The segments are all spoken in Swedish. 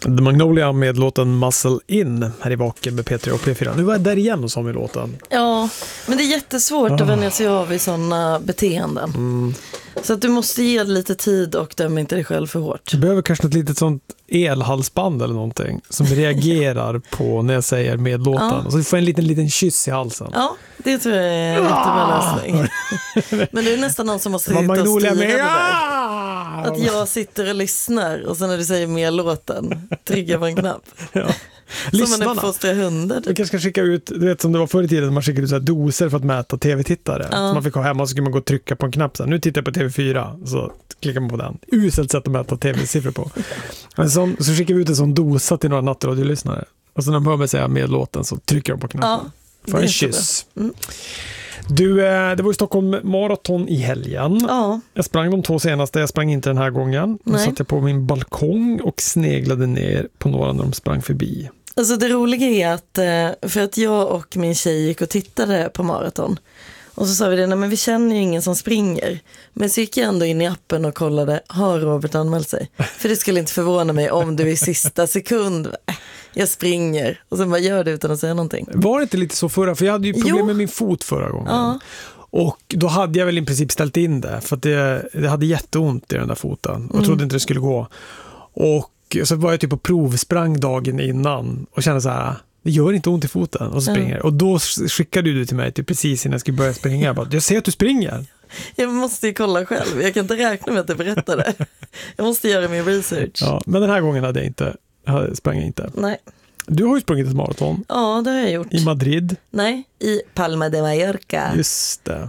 The Magnolia med låten Muscle In här i Vaken med P3 och P4. Nu var jag där igen och sa med låten. Ja, men det är jättesvårt att vänja sig av i sådana beteenden. Så att du måste ge lite tid och döma inte dig själv för hårt. Du behöver kanske ett litet sånt elhalsband eller någonting som reagerar på när jag säger med låten. Och så får en liten kyss i halsen. Ja, det tror jag är en jättebra lösning. Men det är nästan någon som måste sitta och styra det där. Att jag sitter och lyssnar och sen när du säger med låten trycker på en knapp. Ja. Som en uppfostrad hundar. Du kanske ska skicka ut, du vet som det var förr i tiden, man skickade ut så här doser för att mäta tv-tittare. Så man fick ha hemma och så skulle man gå och trycka på en knapp. Så här, nu tittar jag på TV4, så klickar man på den. Uselt sätt att mäta tv-siffror på. Men så skickar vi ut en sån dosa till några nattradiolyssnare. Och så när de hör mig säga med låten så trycker de på knappen. För en kyss. Du, det var i Stockholm Marathon i helgen. Ja. Jag sprang de 2 senaste, jag sprang inte den här gången. Då satt jag på min balkong och sneglade ner på några när de sprang förbi. Alltså det roliga är att, för att jag och min tjej gick och tittade på maraton. Och så sa vi det, nej men vi känner ju ingen som springer. Men så gick jag ändå in i appen och kollade, har Robert anmält sig? För det skulle inte förvåna mig om du i sista sekund, jag springer. Och sen bara gör det utan att säga någonting. Var det inte lite så förra? För jag hade ju problem med min fot förra gången. Ja. Och då hade jag väl i princip ställt in det. För att det hade jätteont i den där foten. Och trodde inte det skulle gå. Och så var jag typ på provsprang dagen innan. Och kände så här, det gör inte ont i foten. Och så springer. Och då skickade du till mig typ precis innan jag skulle börja springa. Jag bara, jag ser att du springer. Jag måste ju kolla själv. Jag kan inte räkna med att du berättar det. Jag måste göra min research. Ja, men den här gången sprang jag inte. Nej. Du har ju sprungit ett maraton. Ja, det har jag gjort. I Madrid? Nej, i Palma de Mallorca. Just det.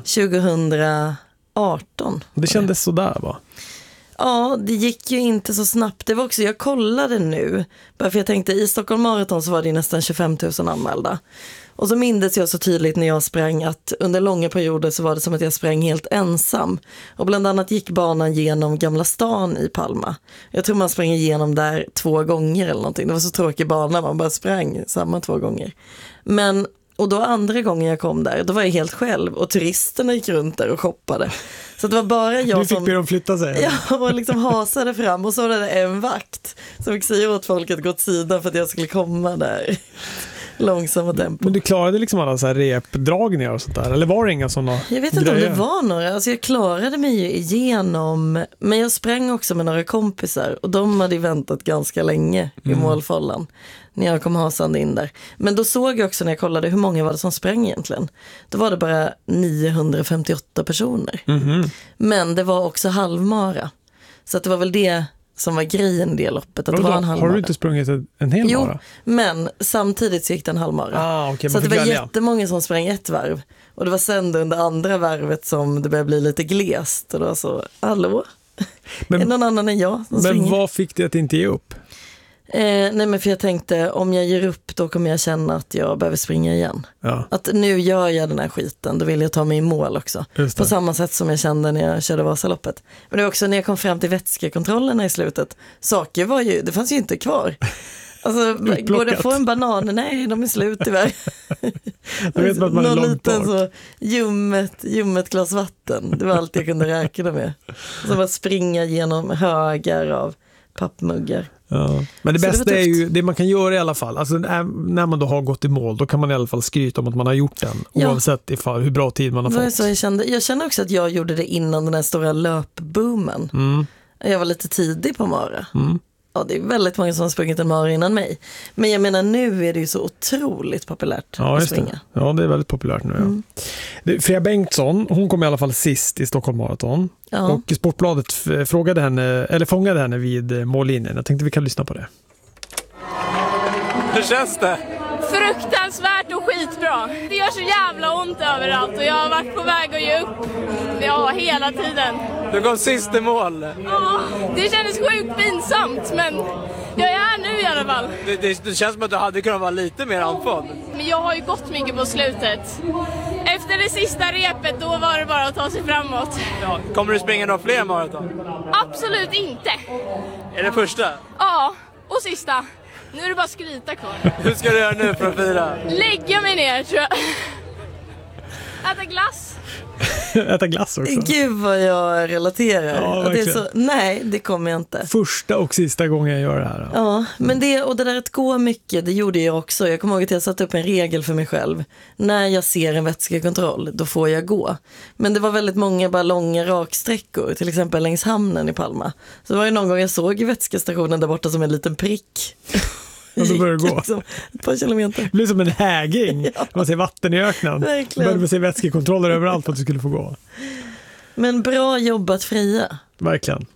2018. Det kändes sådär, va? Ja, det gick ju inte så snabbt. Det var också, jag kollade nu. Bara för jag tänkte, i Stockholm Marathon så var det nästan 25 000 anmälda. Och så mindes jag så tydligt när jag sprang att under långa perioder så var det som att jag sprang helt ensam. Och bland annat gick banan genom Gamla stan i Palma. Jag tror man sprang igenom där 2 gånger eller någonting. Det var så tråkig bana, man bara sprang samma 2 gånger. Men, och då andra gången jag kom där, då var jag helt själv. Och turisterna gick runt där och shoppade. Så det var bara jag du fick be dem flytta sig. Ja, och liksom hasade fram. Och så var det en vakt som fick säga åt folk att gå åt sidan för att jag skulle komma där. Långsamma tempo. Men du klarade liksom alla så här repdragningar och sånt där? Eller var det inga sådana? Jag vet inte om det var några. Alltså jag klarade mig ju igenom. Men jag sprang också med några kompisar. Och de hade väntat ganska länge i målfållan. När jag kom hasande in där. Men då såg jag också när jag kollade hur många var det som sprang egentligen. Då var det bara 958 personer. Men det var också halvmara. Så att det var väl det som var grejen i det loppet. Att det var en halvmara. Har du inte sprungit en hel mara? Jo, men samtidigt så gick det en halvmara. Okay, så att det var jättemånga som sprang ett varv. Och det var sen under andra varvet som det började bli lite glest. Och då var så, hallå? Men, är någon annan än jag som springer? Men vad fick det att inte ge upp? Nej, men för jag tänkte, om jag ger upp då kommer jag känna att jag behöver springa igen. Ja. Att nu gör jag den här skiten, då vill jag ta mig i mål också. På samma sätt som jag kände när jag körde Vasaloppet. Men det var också när jag kom fram till vätskekontrollerna i slutet. Saker var ju, det fanns ju inte kvar. Alltså, går det att få en banan? Nej, de är slut tyvärr. Jag vet att man är långt liten så ljummet glas vatten. Det var allt jag kunde räkna med. Så bara springa genom högar av pappmuggar. Ja. Men det bästa är ju det man kan göra i alla fall. Alltså när man då har gått i mål, då kan man i alla fall skryta om att man har gjort den. Oavsett ifall, hur bra tid man har fått. Så jag känner också att jag gjorde det innan den här stora löpboomen. Jag var lite tidig på mara. Ja, det är väldigt många som har sprungit en mara innan mig. Men jag menar, nu är det ju så otroligt populärt att springa. Det. Ja, det är väldigt populärt nu. Ja. Freja Bengtsson, hon kom i alla fall sist i Stockholm Marathon. Ja. Och Sportbladet fångade henne vid mållinjen. Jag tänkte vi kan lyssna på det. Hur känns det? Fruktansvärt och skitbra. Det gör så jävla ont överallt och jag har varit på väg att ge upp. Ja, hela tiden. Du kom sist i mål. Ja, det kändes sjukt pinsamt, men jag är här nu i alla fall. Det känns som att du hade kunnat vara lite mer andfådd. Men jag har ju gått mycket på slutet. Efter det sista repet, då var det bara att ta sig framåt. Ja, kommer du springa några fler maraton? Absolut inte. Är det första? Ja, och sista. Nu är det bara skryta kvar. Hur ska du göra nu för att fira? Lägga mig ner, tror jag. Äta glass. Äta glass också. Gud vad jag relaterar. Ja, Och det är verkligen. så, nej, det kommer jag inte. Första och sista gången jag gör det här. Ja, men det där att gå mycket, det gjorde jag också. Jag kommer ihåg att jag satte upp en regel för mig själv. När jag ser en vätskekontroll, då får jag gå. Men det var väldigt många bara långa raksträckor, till exempel längs hamnen i Palma. Så det var ju någon gång jag såg vätskestationen där borta som en liten prick. Och då börjar det gå. Liksom, ett par kilometer. Det blir som en häging. Man ser vatten i öknen. Verkligen. Började se vätskekontroller överallt för att du skulle få gå. Men bra jobbat, Freja. Verkligen.